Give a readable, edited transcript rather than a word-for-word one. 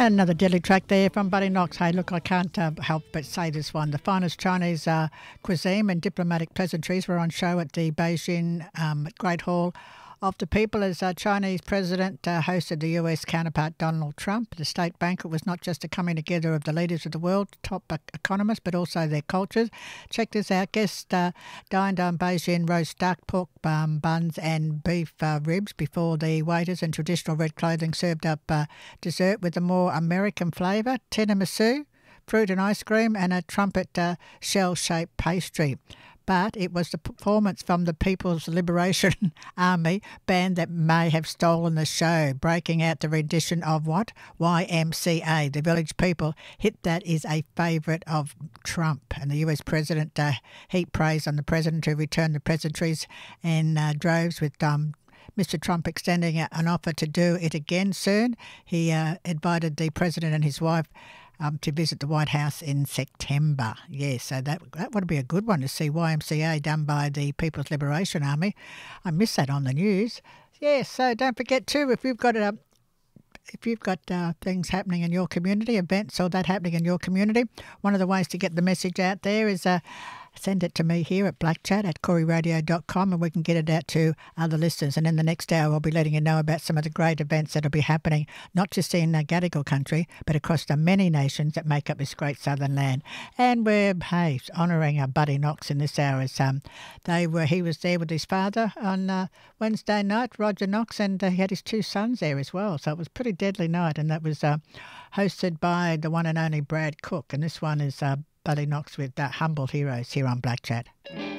Another deadly track there from Buddy Knox. Hey, look, I can't help but say this one. The finest Chinese cuisine and diplomatic pleasantries were on show at the Beijing Great Hall of the People as Chinese President hosted the US counterpart Donald Trump. The state banquet was not just a coming together of the leaders of the world, top economists, but also their cultures. Check this out. Guests dined on Beijing roast duck, pork buns and beef ribs before the waiters in traditional red clothing served up dessert with a more American flavour, tiramisu, fruit and ice cream and a trumpet shell-shaped pastry. But it was the performance from the People's Liberation Army band that may have stolen the show, breaking out the rendition of what? YMCA. The Village People hit that is a favourite of Trump. And the US President heaped praise on the President who returned the pleasantries in droves with Mr. Trump extending an offer to do it again soon. He invited the President and his wife to visit the White House in September. Yeah, so that would be a good one to see YMCA done by the People's Liberation Army. I missed that on the news. Yeah, so don't forget too, if you've got things happening in your community, events or that happening in your community, one of the ways to get the message out there is send it to me here at blackchat@coreyradio.com and we can get it out to other listeners. And in the next hour, I'll be letting you know about some of the great events that will be happening, not just in Gadigal country, but across the many nations that make up this great southern land. And we're, honouring Buddy Knox in this hour. As, he was there with his father on Wednesday night, Roger Knox, and he had his two sons there as well. So it was a pretty deadly night, and that was hosted by the one and only Brad Cook. And this one is Buddy Knox with Humble Heroes here on Black Chat.